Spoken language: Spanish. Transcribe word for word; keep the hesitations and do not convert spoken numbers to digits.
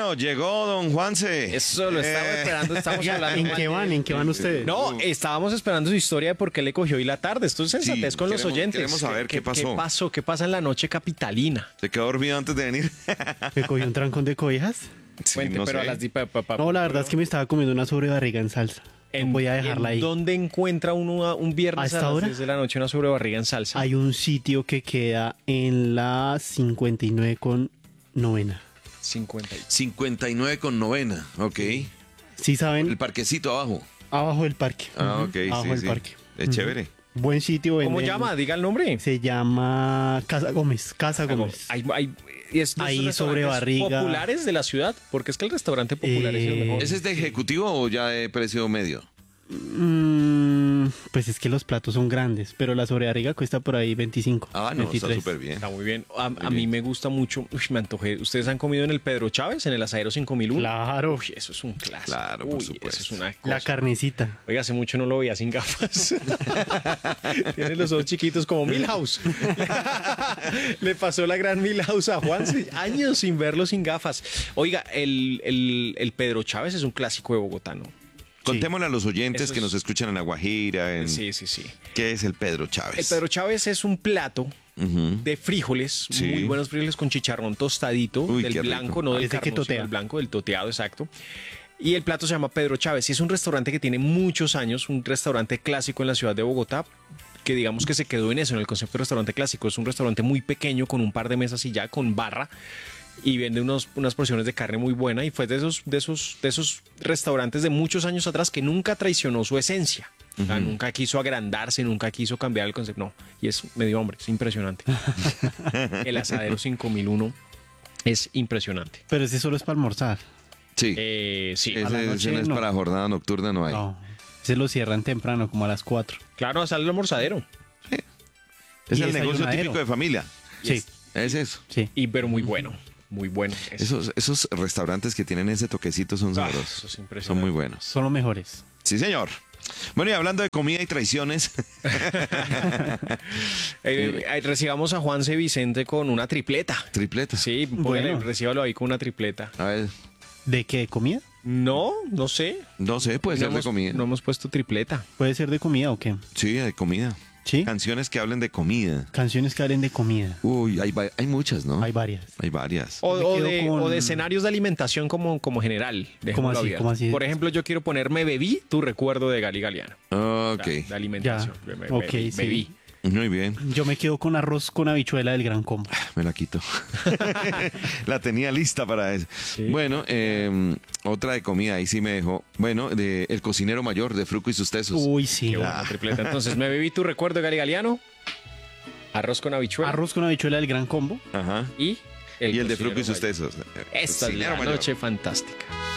Bueno, llegó don Juanse. Eso lo estaba Eh, esperando, estamos hablando. ¿En qué van? ¿En qué van ustedes? No, estábamos esperando su historia de por qué le cogió hoy la tarde. Esto es sensatez Sí, con los queremos- oyentes. queremos saber qué pasó. ¿Qué pasó? ¿Qué pasa en la noche capitalina? ¿Se quedó dormido antes de venir? ¿Me cogió un trancón de cobijas? Sí, Cuente, no pero sé. a las di- pa- pa- pa- No, la verdad es que me estaba comiendo una sobrebarriga en salsa. en- No voy a dejarla ¿en ahí. ¿Dónde encuentra uno a- un viernes ¿A a, esta las hora? diez de la noche una sobrebarriga en salsa? Hay un sitio que queda en la cincuenta y nueve con novena. cincuenta. cincuenta y nueve con novena, ok. ¿Sí saben? El parquecito abajo. Abajo del parque. Ah, ok, Abajo sí, del sí. parque. Es chévere. Buen sitio. ¿Cómo venden- llama? Diga el nombre. Se llama Casa Gómez. Casa Gómez. Hay, hay, y es de esos Ahí restaurantes sobre barriga. populares de la ciudad, porque es que el restaurante popular es el Eh, mejor. ¿Ese es de ejecutivo o ya de precio medio? Mm, pues es que los platos son grandes, pero la sobrebarriga cuesta por ahí veinticinco. Ah, no, está veintitrés. súper bien. Está muy bien. A, a bien. mí me gusta mucho. Uy, me antojé. ¿Ustedes han comido en el Pedro Chávez, en el Asadero cinco mil uno? Claro. Uy, eso es un clásico. Claro, por Uy, supuesto. Eso es una La cosa. carnecita. Oiga, hace mucho no lo veía sin gafas. Tiene los ojos chiquitos como Milhouse. Le pasó la gran Milhouse a Juan. sí, Años sin verlo sin gafas. Oiga, el, el, el Pedro Chávez es un clásico de Bogotá, ¿no? Contémosle a los oyentes Eso que es- nos escuchan en La Guajira, en... Sí, sí, sí. ¿Qué es el Pedro Chávez? El Pedro Chávez es un plato Ujú. de frijoles, Sí. muy buenos frijoles con chicharrón tostadito, Uy, del qué rico. blanco, no del Ese que carnoso, totea. del blanco, del toteado, exacto. Y el plato se llama Pedro Chávez y es un restaurante que tiene muchos años, un restaurante clásico en la ciudad de Bogotá, que digamos que se quedó en eso, en el concepto de restaurante clásico. Es un restaurante muy pequeño con un par de mesas y ya, con barra, y vende unos, unas porciones de carne muy buena y fue de esos, de esos, de esos restaurantes de muchos años atrás que nunca traicionó su esencia. O sea, nunca quiso agrandarse, nunca quiso cambiar el concepto. No, y es medio hombre, es impresionante. El Asadero cinco mil uno es impresionante. Pero ese solo es para almorzar. Sí. Eh, sí, ese, a la ese noche no es no. para jornada nocturna, no hay. No. Ese lo cierran temprano, como a las cuatro. claro, sale el almorzadero. Es Y el negocio desayunadero. típico de familia. Sí, Es eso. sí. Y pero muy bueno, muy bueno. Es- Esos, esos restaurantes que tienen ese toquecito son Ah, sabrosos. eso es impresionante. Son muy buenos. Son los mejores. Sí, señor. Bueno, y hablando de comida y traiciones, Eh, eh, recibamos a Juanse Vicente con una tripleta. tripleta. Sí, Bueno. bueno. recíbalo ahí con una tripleta. A ver, ¿De qué? ¿Comida? No, no sé. no sé, puede no ser de hemos, comida. No hemos puesto tripleta. ¿Puede ser de comida o qué? Sí, de comida. ¿Sí? Canciones que hablen de comida. Canciones que hablen de comida. Uy, hay, va- hay muchas, ¿no? Hay varias. Hay varias. O, Me o quedo de, con- o de escenarios de alimentación como, como general. dejémoslo ¿Cómo así? abierto. ¿Cómo así? Por ejemplo, yo quiero poner Me bebí tu recuerdo de Gali Galeano. Ok, De alimentación. Ya. Me, Ok, bebí, sí. bebí. muy bien. Yo me quedo con arroz con habichuela del Gran Combo. Me la quito. La tenía lista para eso. Bueno, eh, otra de comida, ahí sí me dejó. Bueno, de El cocinero mayor de Fruco y sus tesos. Uy, sí. Qué buena tripleta. Entonces, Me bebí tu recuerdo de Gali Galeano. Arroz con habichuela. Arroz con habichuela del Gran Combo. Ajá. Y Y el de cocinero Fruco y sus mayor. tesos. Esta es Cocinero la mayor. noche fantástica.